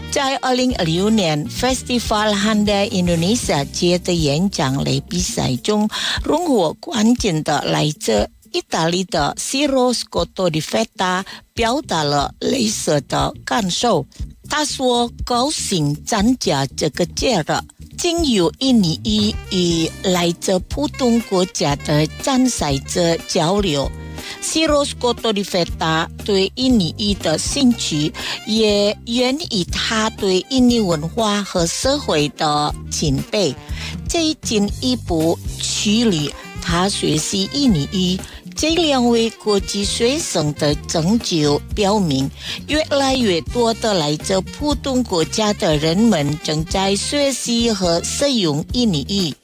在2026年 Festival Handai Indonesia 节的演讲类比赛中，荣获冠军的来自意大利的 Ciro Scotto di Feta 表达了类似的感受。他说高兴参加这个节日，经由印尼语与来自不同国家的参赛者交流。Ciro Scotto di Feta 对印尼语的兴趣也源于他对印尼文化和社会的钦佩。最近一步去旅他学习印尼语，这两位国际学生的成就表明，越来越多的来自不同国家的人们正在学习和使用印尼语。